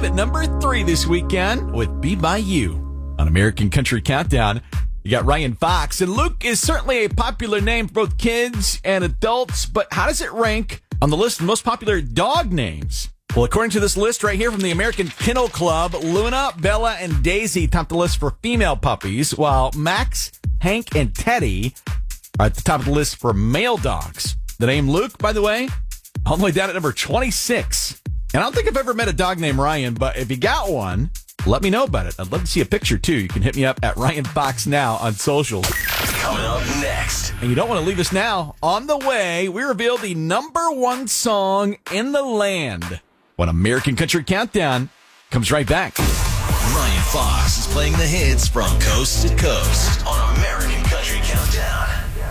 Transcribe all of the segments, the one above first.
live at number 3 this weekend with Be By You on American Country Countdown. You got Ryan Fox, and Luke is certainly a popular name for both kids and adults, but how does it rank on the list of most popular dog names? Well, according to this list right here from the American Kennel Club, Luna, Bella, and Daisy top the list for female puppies, while Max, Hank, and Teddy are at the top of the list for male dogs. The name Luke, by the way, all the way down at number 26. And I don't think I've ever met a dog named Ryan, but if you got one, let me know about it. I'd love to see a picture, too. You can hit me up at Ryan Fox Now on socials. Coming up next. And you don't want to leave us now. On the way, we reveal the number 1 song in the land when American Country Countdown comes right back. Ryan Fox is playing the hits from coast to coast on American Country Countdown.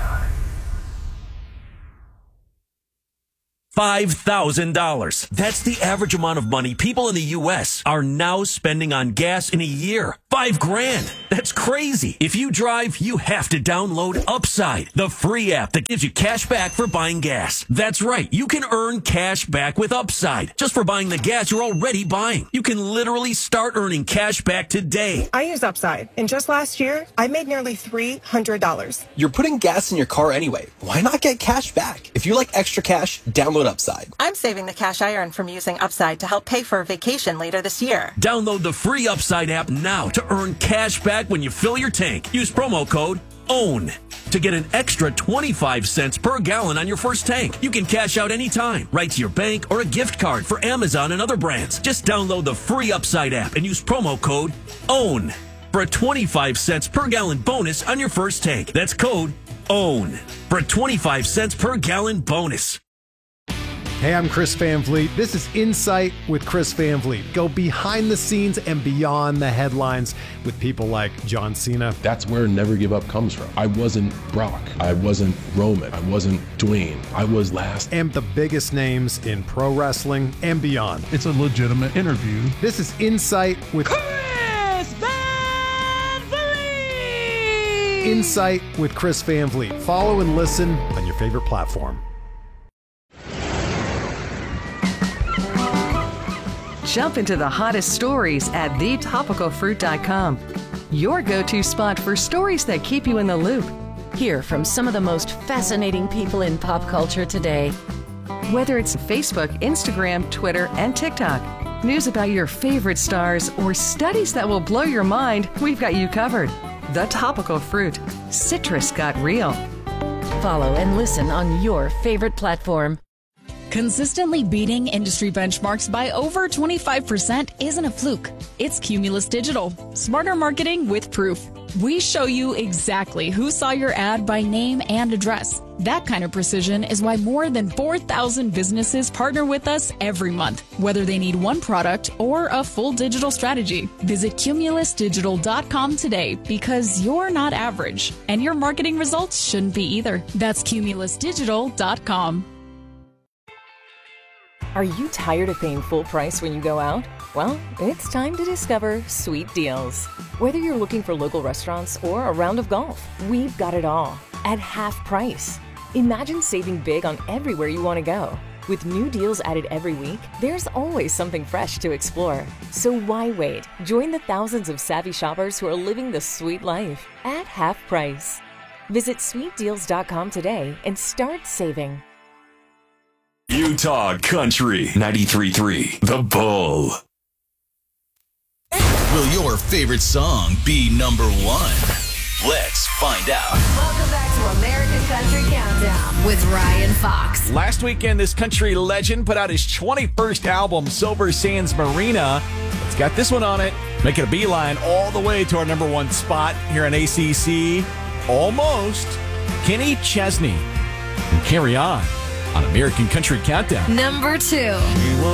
$5,000. That's the average amount of money people in the U.S. are now spending on gas in a year. $5,000. That's crazy. If you drive, you have to download Upside, the free app that gives you cash back for buying gas. That's right. You can earn cash back with Upside just for buying the gas you're already buying. You can literally start earning cash back today. I use Upside, and just last year, I made nearly $300. You're putting gas in your car anyway. Why not get cash back? If you like extra cash, download Upside. I'm saving the cash I earn from using Upside to help pay for a vacation later this year. Download the free Upside app now to earn cash back when you fill your tank. Use promo code OWN to get an extra 25 cents per gallon on your first tank. You can cash out anytime, right to your bank or a gift card for Amazon and other brands. Just download the free Upside app and use promo code OWN for a 25 cents per gallon bonus on your first tank. That's code OWN for a 25 cents per gallon bonus. Hey, I'm Chris Van Vliet. This is Insight with Chris Van Vliet. Go behind the scenes and beyond the headlines with people like John Cena. That's where Never Give Up comes from. I wasn't Brock. I wasn't Roman. I wasn't Dwayne. I was last. And the biggest names in pro wrestling and beyond. It's a legitimate interview. This is Insight with Chris Van Vliet. Insight with Chris Van Vliet. Follow and listen on your favorite platform. Jump into the hottest stories at thetopicalfruit.com. Your go-to spot for stories that keep you in the loop. Hear from some of the most fascinating people in pop culture today. Whether it's Facebook, Instagram, Twitter, and TikTok, news about your favorite stars, or studies that will blow your mind, we've got you covered. The Topical Fruit. Citrus got real. Follow and listen on your favorite platform. Consistently beating industry benchmarks by over 25% isn't a fluke. It's Cumulus Digital. Smarter marketing with proof. We show you exactly who saw your ad by name and address. That kind of precision is why more than 4,000 businesses partner with us every month, whether they need one product or a full digital strategy. Visit cumulusdigital.com today because you're not average, and your marketing results shouldn't be either. That's cumulusdigital.com. Are you tired of paying full price when you go out? Well, it's time to discover Sweet Deals. Whether you're looking for local restaurants or a round of golf, we've got it all at half price. Imagine saving big on everywhere you want to go. With new deals added every week, there's always something fresh to explore. So why wait? Join the thousands of savvy shoppers who are living the sweet life at half price. Visit sweetdeals.com today and start saving. Utah Country 93.3 The Bull. Will your favorite song be number 1? Let's find out. Welcome back to American Country Countdown with Ryan Fox. Last weekend, this country legend put out his 21st album, Silver Sands Marina. It's got this one on it. Make it a beeline all the way to our number 1 spot here on ACC. Almost. Kenny Chesney. And Carry On American Country Countdown. Number 2.